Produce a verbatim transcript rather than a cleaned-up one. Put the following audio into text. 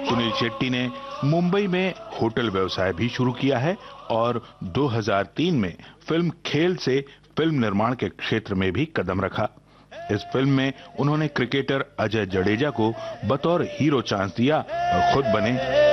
सुनील शेट्टी ने मुंबई में होटल व्यवसाय भी शुरू किया है और दो हज़ार तीन में फिल्म खेल से फिल्म निर्माण के क्षेत्र में भी कदम रखा। इस फिल्म में उन्होंने क्रिकेटर अजय जडेजा को बतौर हीरो चांस दिया और खुद बने